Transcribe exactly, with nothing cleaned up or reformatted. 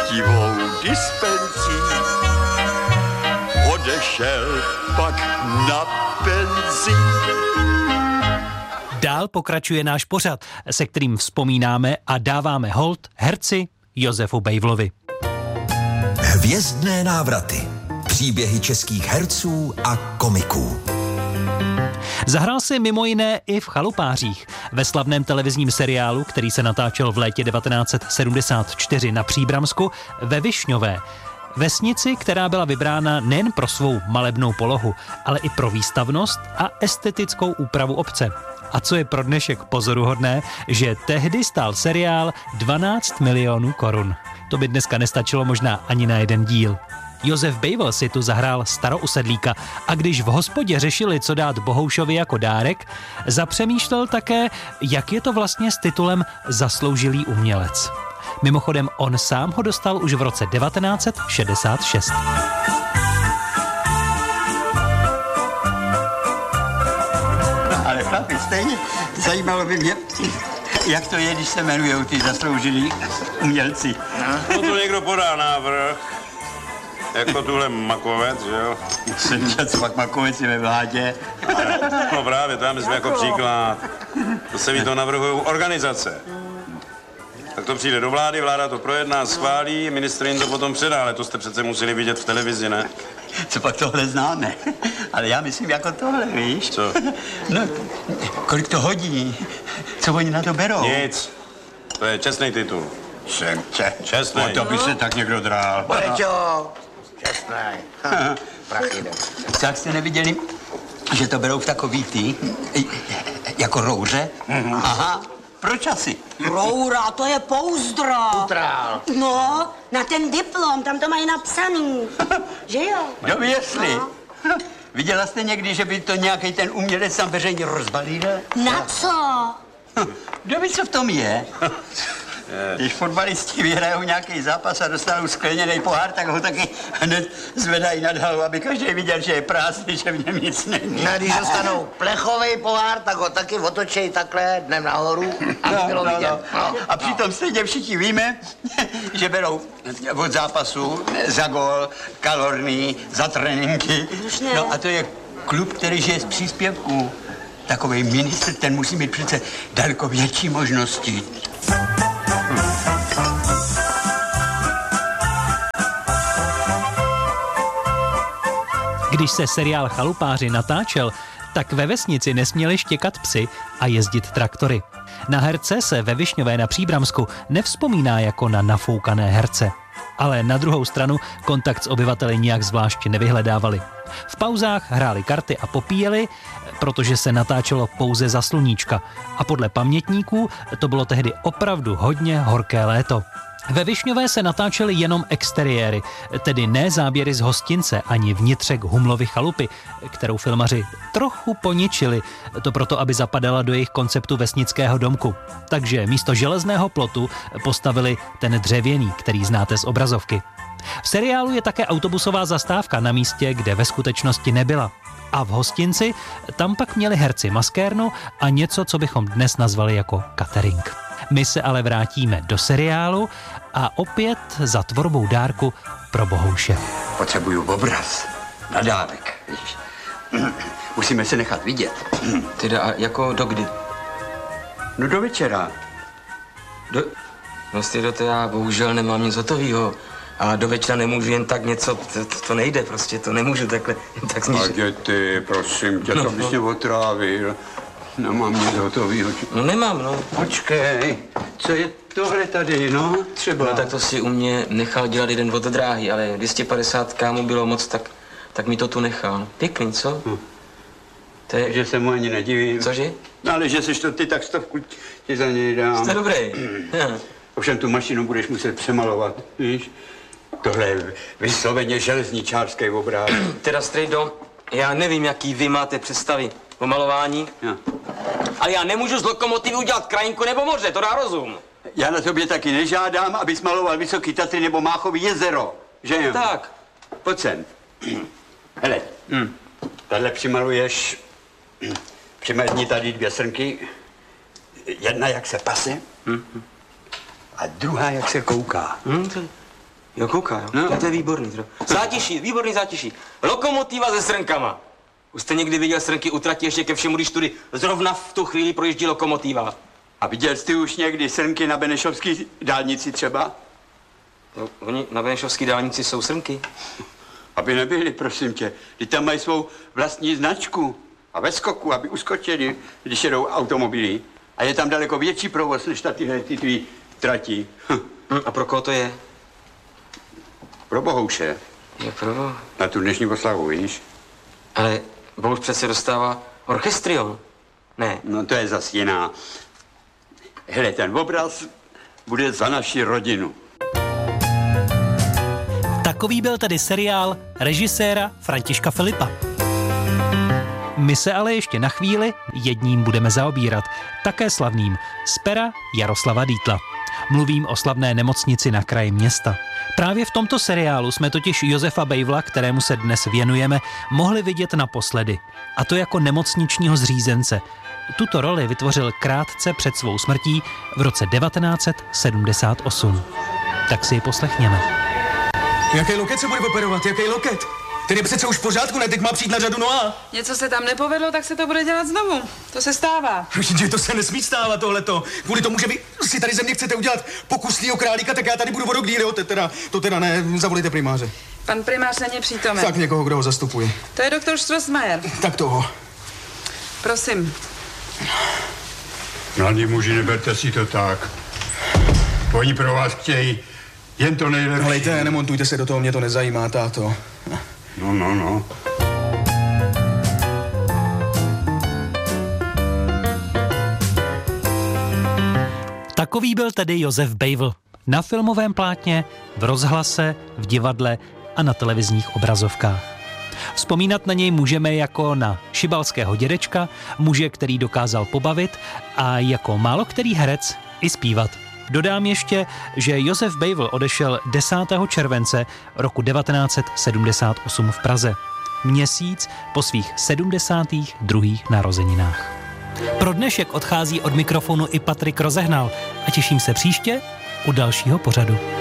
milostivou dispencí. Odešel pak na penzi. Dál pokračuje náš pořad, se kterým vzpomínáme a dáváme hold herci Josefu Bejvlovi. Hvězdné návraty. Příběhy českých herců a komiků. Zahrál si mimo jiné i v Chalupářích, ve slavném televizním seriálu, který se natáčel v létě devatenáct set sedmdesát čtyři na Příbramsku, ve Višňové. Vesnici, která byla vybrána nejen pro svou malebnou polohu, ale i pro výstavnost a estetickou úpravu obce. A co je pro dnešek pozoruhodné, že tehdy stál seriál dvanáct milionů korun. To by dneska nestačilo možná ani na jeden díl. Josef Bejvl si tu zahrál starousedlíka a když v hospodě řešili, co dát Bohoušovi jako dárek, zapřemýšlel také, jak je to vlastně s titulem zasloužilý umělec. Mimochodem, on sám ho dostal už v roce devatenáct set šedesát šest. Ale chlapi, stejně zajímalo by mě, jak to je, když se jmenujou ty zasloužilí umělci. No to někdo podá návrh, jako tuhle Makovec, že jo? Jsem dělal, co pak Makovec je ve vládě. No právě, to já myslím jako příklad. To se mi to navrhují organizace. Tak to přijde do vlády, vláda to projedná, schválí, ministr jim to potom předá, ale to jste přece museli vidět v televizi, ne? Co pak tohle známe? Ale já myslím jako tohle, víš? Co? No, kolik to hodí? Co oni na to berou? Nic. To je čestný titul. Jsem tě. Čestný. O to by se tak někdo drál. Boleťo, čestnej. Prachy jde. Co, jak jste neviděli, že to berou v takový ty, jako rouře? Aha. Proč asi? Roura, to je pouzdro. Utrál. No, na ten diplom, tam to mají napsaný. Že jo? Kdo ví, jestli? No. Viděla jste někdy, že by to nějaký ten umělec tam veřejně rozbalil? Na co? Kdo ví, co v tom je? Když fotbalisti vyhrajou nějaký zápas a dostanou skleněný pohár, tak ho taky hned zvedají nad hlavu, aby každý viděl, že je prázdný, že v něm nic není. No, když dostanou plechový pohár, tak ho taky otočej takhle dnem nahoru, aby no, bylo no, vidět. No. No, a přitom no. Stejně všichni víme, že berou od zápasu za gól, kalorný, za tréninky. No a to je klub, který žije z příspěvků. Takový ministr, ten musí mít přece daleko větší možnosti. Když se seriál Chalupáři natáčel, tak ve vesnici nesměli štěkat psy a jezdit traktory. Na herce se ve Višňové na Příbramsku nevzpomíná jako na nafoukané herce. Ale na druhou stranu kontakt s obyvateli nijak zvlášť nevyhledávali. V pauzách hráli karty a popíjeli, protože se natáčelo pouze za sluníčka. A podle pamětníků to bylo tehdy opravdu hodně horké léto. Ve Višňové se natáčely jenom exteriéry, tedy ne záběry z hostince ani vnitřek Humlovy chalupy, kterou filmaři trochu poničili, to proto, aby zapadala do jejich konceptu vesnického domku. Takže místo železného plotu postavili ten dřevěný, který znáte z obrazovky. V seriálu je také autobusová zastávka na místě, kde ve skutečnosti nebyla. A v hostinci tam pak měli herci maskérnu a něco, co bychom dnes nazvali jako catering. My se ale vrátíme do seriálu a opět za tvorbou dárku pro Bohouše. Potřebuju obraz na dárek, víš. Musíme se nechat vidět. Teda a jako do kdy? No do večera. Do... No stejdo, to já bohužel nemám nic hotovýho. A do večera nemůžu jen tak něco, to, to nejde prostě, to nemůžu takhle jen tak snížit. A ty, prosím tě, no, to bys no. mě otrávil. Nemám nic hotovýho. No nemám, no. Počkej, co je tohle tady, no, třeba? No tak to si u mě nechal dělat jeden od dráhy, ale dvě stě padesát kámu bylo moc, tak, tak mi to tu nechal. Pěkný, co? Hm. To je... Že se mu ani nedivím. Cože? No ale že jsi to ty, tak stovku ti za něj dám. Jste dobrý. Ovšem tu mašinu budeš muset přemalovat, víš? Tohle je vysloveně železničářský obrázek. Teda strejdo, já nevím, jaký vy máte představy o malování, ja. ale já nemůžu z lokomotivy udělat krajinku nebo moře, to dá rozum. Já na tobě taky nežádám, abys maloval Vysoký Tatry nebo Máchovy jezero, že jo? Tak. Pojď sem. Hele, hm. Tahle přimaluješ, přimalní tady dvě srnky, jedna jak se pase, hm. a druhá jak se kouká. Hm, to... Jo, kouká, jo. No. To je výborný. Tro. Zátiší, výborný zátiší. Lokomotiva se srnkama. Už jste někdy viděl srnky utrati ještě ke všemu, když tudy zrovna v tu chvíli projíždí lokomotiva? A viděl jsi už někdy srnky na Benešovské dálnici třeba? No, oni na Benešovské dálnici jsou srnky. Aby nebyli, prosím tě. Ty tam mají svou vlastní značku. A ve skoku, aby uskočili, když jedou automobily. A je tam daleko větší provoz, než na tyhle ty tvý trati. Hm. Hm, a pro koho to je? Pro Bohouše. Je pro... Na tu dnešní oslavu, víš? Ale Bohuš přece dostává orchestrion. Ne. No to je zas jiná. Hele, ten obraz bude za naši rodinu. Takový byl tedy seriál režiséra Františka Filipa. My se ale ještě na chvíli jedním budeme zaobírat, také slavným, z pera Jaroslava Dietla. Mluvím o slavné nemocnici na kraji města. Právě v tomto seriálu jsme totiž Josefa Beivla, kterému se dnes věnujeme, mohli vidět naposledy. A to jako nemocničního zřízence. Tuto roli vytvořil krátce před svou smrtí v roce devatenáct set sedmdesát osm. Tak si ji poslechněme. Jaký loket se bude operovat? Jaký loket? Ten je přece už v pořádku, ne? Teď má přijít na řadu Noa. Něco se tam nepovedlo, tak se to bude dělat znovu. To se stává. Že to se nesmí stávat tohleto. Kvůli tomu, že vy si tady ze mě chcete udělat pokusnýho králíka, tak já tady budu vodok díl, jo? To teda, to teda ne, zavolejte primáře. Pan primář není přítomen. Tak někoho, kdo ho zastupuje. To je doktor Strossmayer. Tak toho. Prosím. Mladí muži, neberte si to tak. Oni pro vás chtějí jen to nejlepší. Hlejte, nemontujte se do toho, mě to nezajímá, táto. No, no, no. Takový byl tedy Josef Beivl. Na filmovém plátně, v rozhlase, v divadle a na televizních obrazovkách. Vzpomínat na něj můžeme jako na šibalského dědečka, muže, který dokázal pobavit a jako málo který herec i zpívat. Dodám ještě, že Josef Beivl odešel desátého července roku devatenáct set sedmdesát osm v Praze. Měsíc po svých sedmdesátých druhých narozeninách. Pro dnešek odchází od mikrofonu i Patrik Rozehnal a těším se příště u dalšího pořadu.